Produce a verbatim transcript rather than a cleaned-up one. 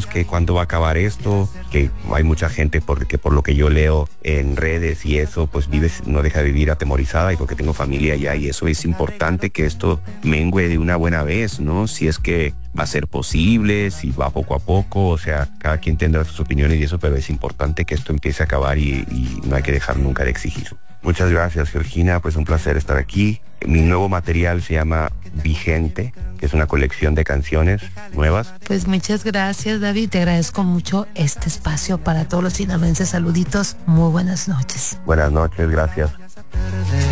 sabemos que cuándo va a acabar esto, que hay mucha gente porque por lo que yo leo en redes y eso, pues vives, no deja de vivir atemorizada y porque tengo familia allá y eso es importante que esto mengue de una buena vez, ¿no? Si es que va a ser posible, si va poco a poco, o sea, cada quien tendrá sus opiniones y eso, pero es importante que esto empiece a acabar y, y no hay que dejar nunca de exigir. Muchas gracias, Georgina, pues un placer estar aquí. Mi nuevo material se llama Vigente, que es una colección de canciones nuevas. Pues muchas gracias, David, te agradezco mucho este espacio para todos los sinaloenses. Saluditos, muy buenas noches. Buenas noches, gracias.